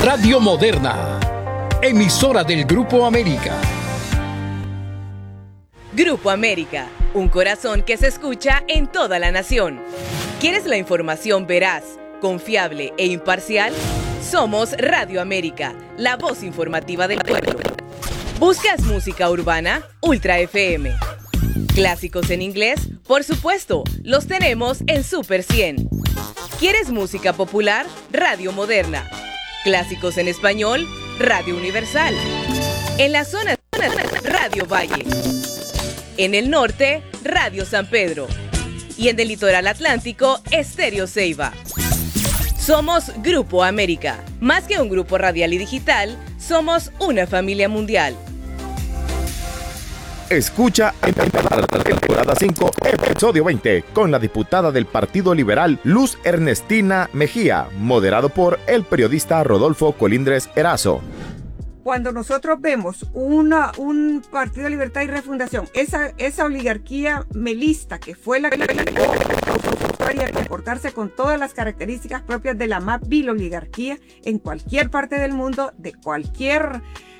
Radio Moderna, emisora del Grupo América. Grupo América, un corazón que se escucha en toda la nación. ¿Quieres la información veraz, confiable e imparcial? Somos Radio América, la voz informativa del pueblo. ¿Buscas música urbana? Ultra FM. ¿Clásicos en inglés? Por supuesto, los tenemos en Super 100. ¿Quieres música popular? Radio Moderna. ¿Clásicos en español? Radio Universal. En la zona Radio Valle. En el norte, Radio San Pedro. Y en el litoral atlántico, Estéreo Ceiba. Somos Grupo América. Más que un grupo radial y digital, somos una familia mundial. Escucha en la temporada 5, episodio 20, con la diputada del Partido Liberal, Luz Ernestina Mejía, moderado por el periodista Rodolfo Colindres Erazo. Cuando nosotros vemos un Partido de Libertad y Refundación, esa oligarquía melista que fue la que comportarse con todas las características propias de la más vil oligarquía en cualquier parte del mundo, de cualquier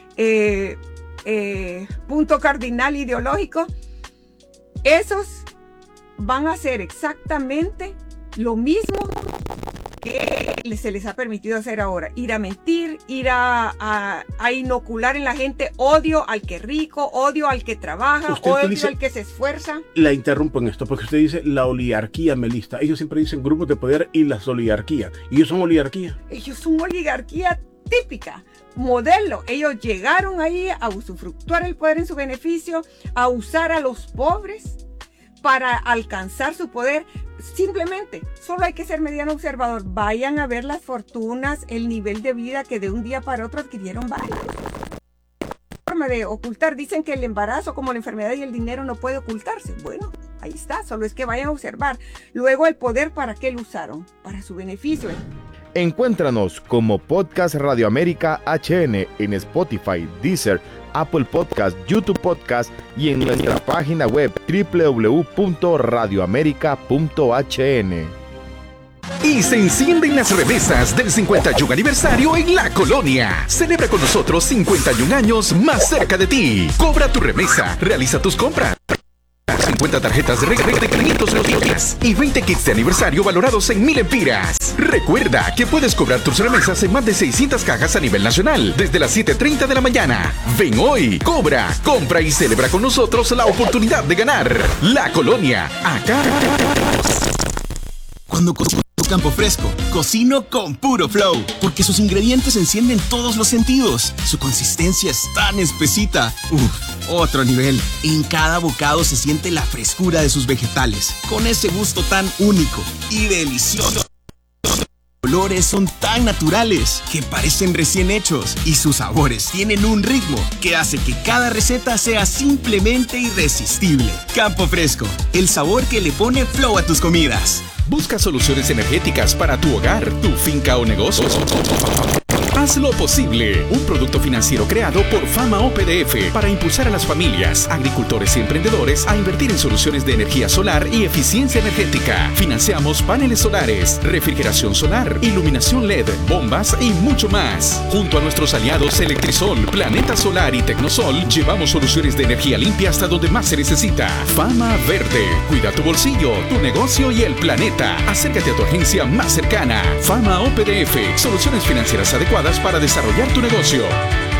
punto cardinal ideológico, esos van a hacer exactamente lo mismo que se les ha permitido hacer ahora, ir a mentir, ir a inocular en la gente odio al que es rico, odio al que trabaja, odio al que se esfuerza. La interrumpo en esto porque usted dice la oligarquía melista. Ellos siempre dicen grupos de poder y las oligarquías. ¿Y ellos son oligarquía? Ellos son oligarquía típica, modelo. Ellos llegaron ahí a usufructuar el poder en su beneficio, a usar a los pobres para alcanzar su poder. Simplemente, solo hay que ser mediano observador. Vayan a ver las fortunas, el nivel de vida que de un día para otro adquirieron varios. Forma de ocultar, dicen que el embarazo, como la enfermedad y el dinero, no puede ocultarse. Bueno, ahí está, solo es que vayan a observar. Luego, el poder, ¿para qué lo usaron? Para su beneficio. Encuéntranos como Podcast Radio América HN en Spotify, Deezer, Apple Podcast, YouTube Podcast y en nuestra página web www.radioamerica.hn. Y se encienden las remesas del 51 aniversario en La Colonia. Celebra con nosotros 51 años más cerca de ti. Cobra tu remesa, realiza tus compras. 50 tarjetas de regalo de 500 días y 20 kits de aniversario valorados en 1000 empiras. Recuerda que puedes cobrar tus remesas en más de 600 cajas a nivel nacional desde las 7:30 de la mañana. Ven hoy, cobra, compra y celebra con nosotros la oportunidad de ganar. La Colonia, acá. Cuando cocino Campo Fresco, cocino con puro flow, porque sus ingredientes encienden todos los sentidos. Su consistencia es tan espesita. Otro nivel. En cada bocado se siente la frescura de sus vegetales, con ese gusto tan único y delicioso. Los olores son tan naturales que parecen recién hechos y sus sabores tienen un ritmo que hace que cada receta sea simplemente irresistible. Campo Fresco, el sabor que le pone flow a tus comidas. Busca soluciones energéticas para tu hogar, tu finca o negocio. Hazlo posible, un producto financiero creado por Fama OPDF para impulsar a las familias, agricultores y emprendedores a invertir en soluciones de energía solar y eficiencia energética. Financiamos paneles solares, refrigeración solar, iluminación LED, bombas y mucho más. Junto a nuestros aliados Electrisol, Planeta Solar y Tecnosol, llevamos soluciones de energía limpia hasta donde más se necesita. Fama Verde, cuida tu bolsillo, tu negocio y el planeta. Acércate a tu agencia más cercana. Fama OPDF, soluciones financieras adecuadas para desarrollar tu negocio.